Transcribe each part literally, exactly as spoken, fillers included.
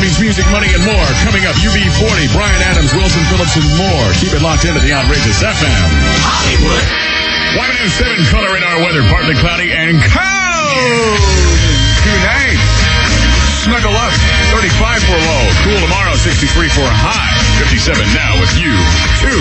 America's Music, Money, and More. Coming up, U B forty, Brian Adams, Wilson Phillips, and more. Keep it locked into the Outrageous F M. Hollywood. one oh seven color radar weather, partly cloudy and cold tonight. Snuggle up, thirty-five for a low. Cool tomorrow, sixty-three for a high. fifty-seven now with you, too.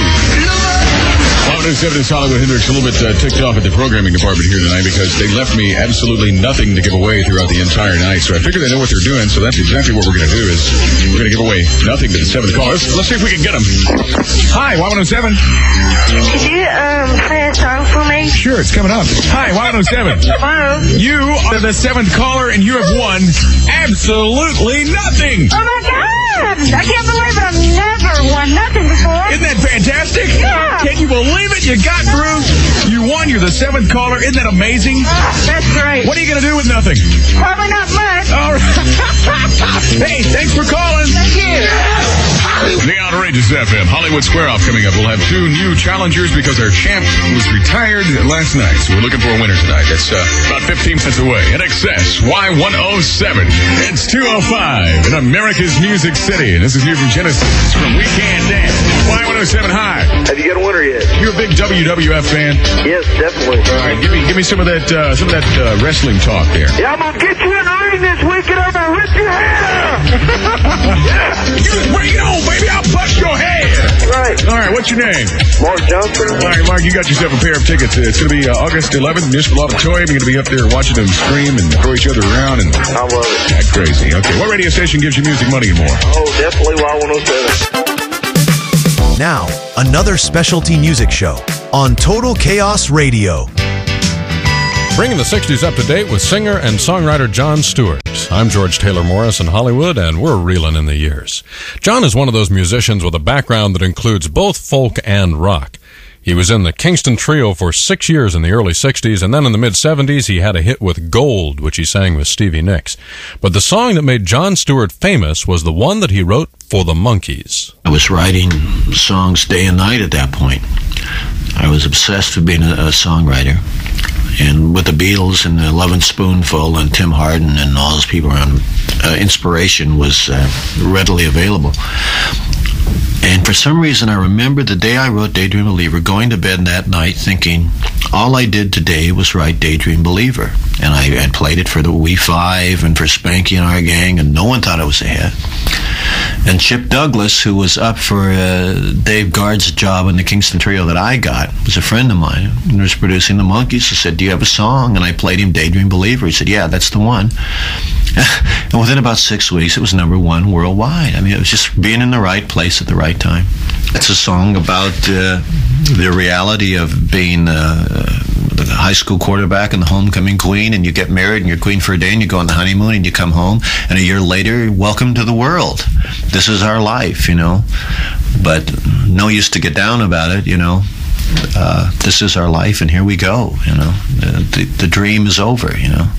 one oh seven is Hollywood. Hendricks a little bit uh, ticked off at the programming department here tonight because they left me absolutely nothing to give away throughout the entire night. So I figure they know what they're doing, so that's exactly what we're going to do is we're going to give away nothing to the seventh caller. Let's, let's see if we can get them. Hi, Y one oh seven. Could you um, play a song for me? Sure, it's coming up. Hi, Y one oh seven. Hello. You are the seventh caller, and you have won absolutely nothing. Oh, my God. I can't believe it. I've never won nothing before. Isn't that fantastic? Yeah. Can you believe it? You got through. You won. You're the seventh caller. Isn't that amazing? That's great. What are you going to do with nothing? Probably not much. All right. Hey, thanks for calling. Thank you. The Outrageous F M. Hollywood Square Off coming up. We'll have two new challengers because our champ was retired last night. So we're looking for a winner tonight. That's uh, about fifteen minutes away. In excess, Y one oh seven. It's two oh five in America's Music City. And this is you from Genesis from We Can't Dance. Y one oh seven, hi. Have you got a winner yet? You're a big W W F fan. Yes, definitely. All right, give me give me some of that uh, some of that uh, wrestling talk there. Yeah, I'm gonna get you in the ring this weekend. I'm gonna rip your hair out. Yeah, you bring it on, baby. I'll bust your head. Right. All right, what's your name? Mark Johnson. All right, Mark, you got yourself a pair of tickets. It's going to be uh, August eleventh, Municipal Auditorium. You're going to be up there watching them scream and throw each other around and I love it. act crazy. Okay, what radio station gives you music, money, and more? Oh, definitely Y one oh seven. Now, another specialty music show on Total Chaos Radio. Bringing the sixties up to date with singer and songwriter Jon Stewart. I'm George Taylor Morris in Hollywood, and we're reeling in the years. Jon is one of those musicians with a background that includes both folk and rock. He was in the Kingston Trio for six years in the early sixties, and then in the mid-seventies he had a hit with Gold, which he sang with Stevie Nicks. But the song that made Jon Stewart famous was the one that he wrote for the Monkees. I was writing songs day and night at that point. I was obsessed with being a, a songwriter. And with the Beatles and the Lovin' Spoonful and Tim Hardin and all those people around, uh, inspiration was uh, readily available. And for some reason, I remember the day I wrote Daydream Believer, going to bed that night thinking, all I did today was write Daydream Believer. And I had played it for the We Five and for Spanky and our gang, and no one thought it was a hit. And Chip Douglas, who was up for uh, Dave Guard's job in the Kingston Trio that I got, was a friend of mine and was producing the Monkees. He said, do you have a song? And I played him Daydream Believer. He said, yeah, that's the one. And within about six weeks, it was number one worldwide. I mean, it was just being in the right place at the right time. It's a song about uh, the reality of being uh, the high school quarterback and the homecoming queen, and you get married and you're queen for a day and you go on the honeymoon and you come home, and a year later, welcome to the world. This is our life, you know. But no use to get down about it, you know. Uh, this is our life, and here we go, you know. Uh, the, the dream is over, you know.